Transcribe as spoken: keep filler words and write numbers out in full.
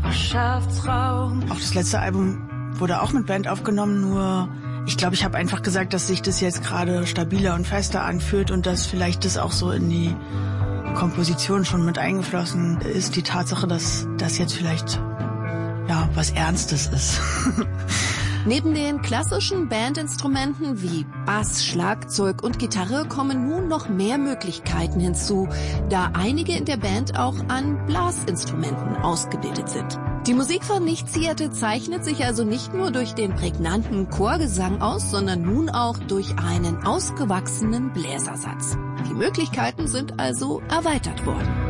Nachbarschaftsraum. Auch das letzte Album wurde auch mit Band aufgenommen, nur ich glaube, ich habe einfach gesagt, dass sich das jetzt gerade stabiler und fester anfühlt und dass vielleicht das auch so in die Komposition schon mit eingeflossen ist, die Tatsache, dass das jetzt vielleicht ja was Ernstes ist. Neben den klassischen Bandinstrumenten wie Bass, Schlagzeug und Gitarre kommen nun noch mehr Möglichkeiten hinzu, da einige in der Band auch an Blasinstrumenten ausgebildet sind. Die Musik von Nichtzierte zeichnet sich also nicht nur durch den prägnanten Chorgesang aus, sondern nun auch durch einen ausgewachsenen Bläsersatz. Die Möglichkeiten sind also erweitert worden.